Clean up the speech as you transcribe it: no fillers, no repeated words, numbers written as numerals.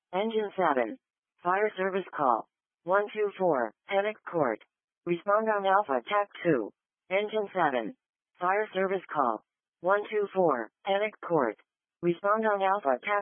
Engine 7. Fire service call. 124, Panic Court. Respond on Alpha TAC 2. Engine 7. Fire service call. 124, Panic Court. Respond on Alpha TAC